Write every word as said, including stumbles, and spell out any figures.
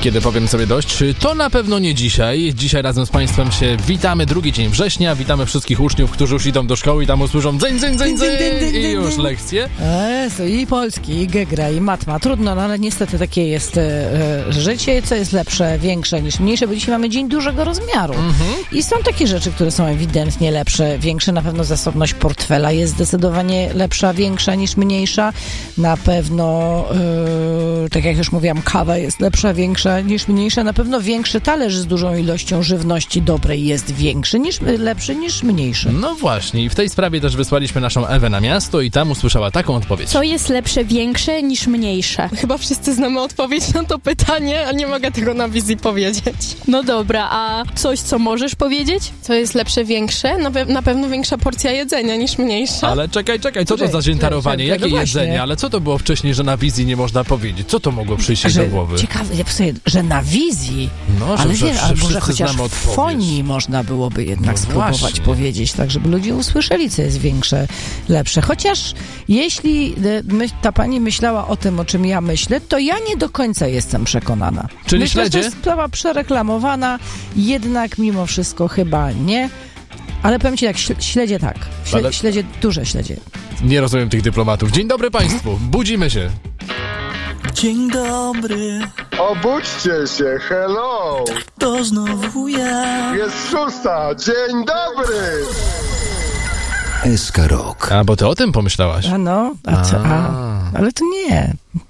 Kiedy powiem sobie dość, to na pewno nie dzisiaj. Dzisiaj razem z Państwem się witamy, drugi dzień września. Witamy wszystkich uczniów, którzy już idą do szkoły i tam usłyszą dzyń, dzyń, dzyń, dzyń i już lekcje. Jezu, i polski, i gegra, i matma. Trudno, no ale niestety takie jest e, życie. Co jest lepsze, większe niż mniejsze, bo dzisiaj mamy dzień dużego rozmiaru. Mhm. I są takie rzeczy, które są ewidentnie lepsze, większe. Na pewno zasobność portfela jest zdecydowanie lepsza, większa niż mniejsza. Na pewno, e, tak jak już mówiłam, kawa jest lepsza, większa niż mniejsza. Na pewno większy talerz z dużą ilością żywności dobrej jest większy, niż lepszy niż mniejszy. No właśnie, i w tej sprawie też wysłaliśmy naszą Ewę na miasto i tam usłyszała taką odpowiedź. Co jest lepsze, większe niż mniejsze? Chyba wszyscy znamy odpowiedź na to pytanie, a nie mogę tego na wizji powiedzieć. No dobra, a coś, co możesz powiedzieć? Co jest lepsze, większe? Na, pe- na pewno większa porcja jedzenia niż mniejsza. Ale czekaj, czekaj, co to za ziętarowanie? Jakie no jedzenie? Ale co to było wcześniej, że na wizji nie można powiedzieć? Co to mogło przyjść że, do głowy? Ciekawe, ja sobie, że na wizji, no, że, ale że, wie, że albo że chociaż znamy w fonii można byłoby jednak no spróbować właśnie. powiedzieć, tak żeby ludzie usłyszeli, co jest większe, lepsze. Chociaż jeśli my, ta pani myślała o tym, o czym ja myślę, to ja nie do końca jestem przekonana. Czyli Myślę, śledzie? że to jest sprawa przereklamowana, jednak mimo wszystko chyba nie. Ale powiem ci tak, śledzie tak. Śle, Ale... Śledzie, duże śledzie. Nie rozumiem tych dyplomatów. Dzień dobry Państwu, budzimy się. Dzień dobry. Obudźcie się, hello! To znowu ja. Jest szósta, dzień dobry! S K Rock. A, bo ty o tym pomyślałaś. A no, a co? A, ale to nie.